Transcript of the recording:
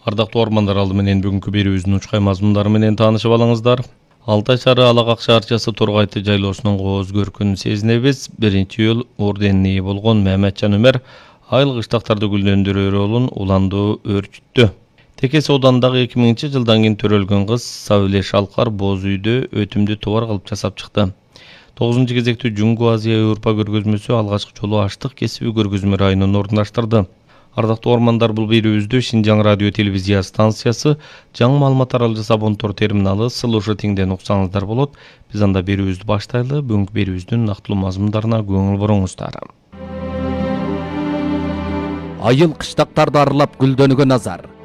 Ардактуу ормандар, алды менен бүгүнкү берүүбүздүн учкай мазмундары менен таанышып алыңыздар. Алтай шаары Алагак шаарчасы Торгайты жайлоосунун кооз көркүн сезинебиз. 1-июль орденине ээ болгон Маматжан Өмер айыл кыштактарды гүлдөндүрөр ролун уландуу өрчүттү. Текес оодандагы 2000-жылдан кийин төрөлгөн кыз Сабиле Шалкар боз үйдө өтүмдүү товар кылып жасап чыкты. 9-кезектүү Жунгу Азия Европа көргөзмөсү алгачкы жолу аштык кесиби көргөзмө районун орундаштырды. Ардактуу ормандар, бул берүүбүздү Шинжаң радио телевизия станциясы, жаңы маалымат таралгыч Сабонтор терминалы Слушатиңден уксаңыздар болот. Биз анда берүүбүздү баштайлы. Бүгүнкү берүүбүздүн нактылуу мазмундарына көңүл буруңуздар. Айыл кыштактарды аралап гүлдөнгөн Назар.